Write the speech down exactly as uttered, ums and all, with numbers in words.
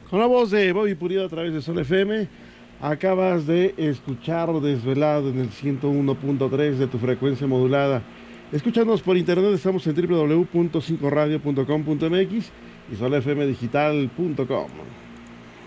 Con la voz de Bobby Pulido a través de Sol F M, acabas de escuchar Desvelado en el ciento uno punto tres de tu frecuencia modulada. Escúchanos por internet, estamos en w w w punto cinco radio punto com punto m x y solfmdigital punto com.